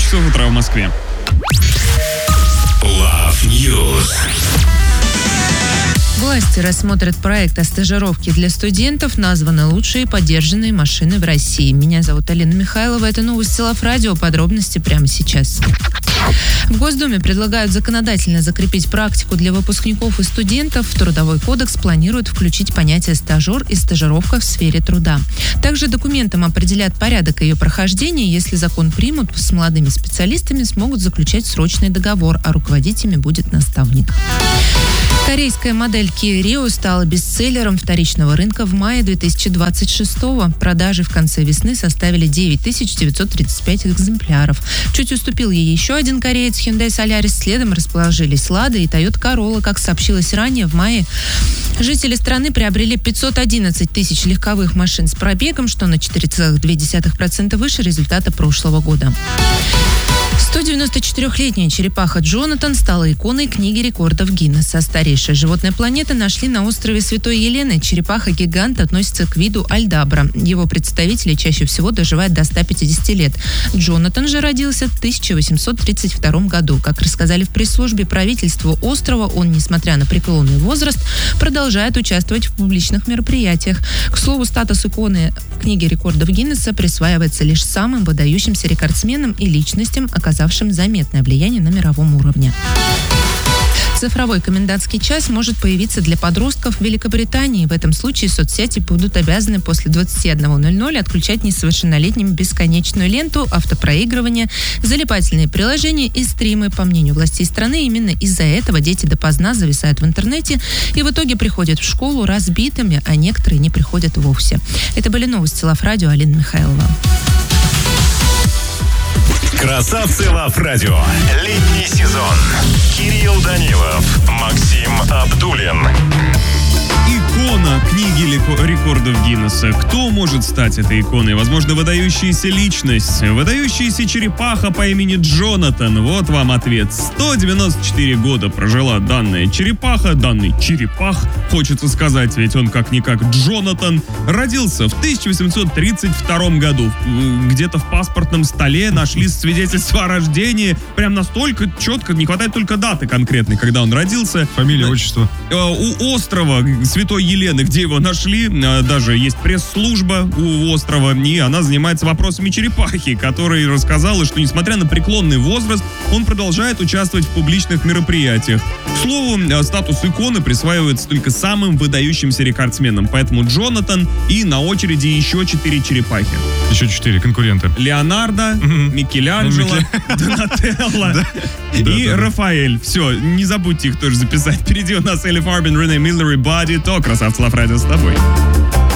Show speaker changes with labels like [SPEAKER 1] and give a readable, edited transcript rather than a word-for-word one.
[SPEAKER 1] часов утра в Москве.
[SPEAKER 2] Love News.
[SPEAKER 3] Власти рассмотрят проект о стажировке для студентов, названы лучшие подержанные машины в России. Меня зовут Алина Михайлова. Это новости Love Radio. Подробности прямо сейчас. В Госдуме предлагают законодательно закрепить практику для выпускников и студентов. В Трудовой кодекс планируют включить понятие «стажер» и «стажировка» в сфере труда. Также документом определят порядок ее прохождения. Если закон примут, с молодыми специалистами смогут заключать срочный договор, а руководить ими будет наставник. Корейская модель Kia Rio стала бестселлером вторичного рынка в мае 2026-го. Продажи в конце весны составили 9935 экземпляров. Чуть уступил ей еще один кореец Hyundai Solaris. Следом расположились Lada и Toyota Corolla. Как сообщилось ранее, в мае жители страны приобрели 511 тысяч легковых машин с пробегом, что на 4,2% выше результата прошлого года. 194-летняя черепаха Джонатан стала иконой книги рекордов Гиннесса. Старейшее животное планеты нашли на острове Святой Елены. Черепаха-гигант относится к виду альдабра. Его представители чаще всего доживают до 150 лет. Джонатан же родился в 1832 году. Как рассказали в пресс-службе правительства острова, он, несмотря на преклонный возраст, продолжает участвовать в публичных мероприятиях. К слову, статус иконы книги рекордов Гиннесса присваивается лишь самым выдающимся рекордсменам и личностям, оказавшим заметное влияние на мировом уровне. Цифровой комендантский час может появиться для подростков в Великобритании. В этом случае соцсети будут обязаны после 21:00 отключать несовершеннолетним бесконечную ленту, автопроигрывание, залипательные приложения и стримы. По мнению властей страны, именно из-за этого дети допоздна зависают в интернете и в итоге приходят в школу разбитыми, а некоторые не приходят вовсе. Это были новости Love Radio. Алина Михайлова.
[SPEAKER 2] Красавцы Love Radio. Летний сезон. Кирилл Данилов, Максим Абдуллин.
[SPEAKER 1] Икона книги рекордов Гиннесса. Кто может стать этой иконой? Возможно, выдающаяся личность. Выдающаяся черепаха по имени Джонатан. Вот вам ответ. 194 года прожила данная черепаха. Данный черепах, хочется сказать, ведь он как-никак Джонатан. Родился в 1832 году. Где-то в паспортном столе нашли свидетельство о рождении. Прям настолько четко, не хватает только даты конкретной, когда он родился.
[SPEAKER 4] Фамилия, отчество.
[SPEAKER 1] У острова Святой Елены, где его нашли, даже есть пресс-служба у острова, и она занимается вопросами черепахи, которая рассказала, что несмотря на преклонный возраст, он продолжает участвовать в публичных мероприятиях. К слову, статус иконы присваивается только самым выдающимся рекордсменам, поэтому Джонатан и на очереди еще 4 черепахи.
[SPEAKER 4] Еще 4 конкурента.
[SPEAKER 1] Леонардо, Микеланджело, Донателло и Рафаэль. Все, не забудьте их тоже записать. Впереди у нас Элли Фарбин, Рене Миллер и Body Talk. Красавцы Love Radio с тобой.